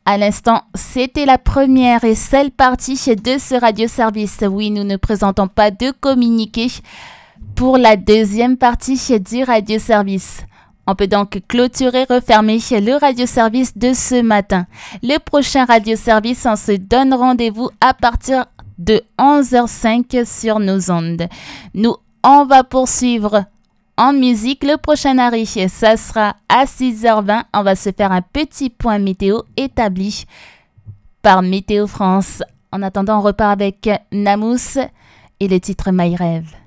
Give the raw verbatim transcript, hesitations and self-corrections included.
À l'instant, c'était la première et seule partie de ce radioservice. Oui, nous ne présentons pas de communiqué pour la deuxième partie du radioservice. On peut donc clôturer, refermer le radioservice de ce matin. Le prochain radioservice, on se donne rendez-vous à partir de onze heures cinq sur nos ondes. Nous, on va poursuivre en musique. Le prochain arrêt, ça sera à six heures vingt. On va se faire un petit point météo établi par Météo France. En attendant, on repart avec Namous et le titre My Rêve.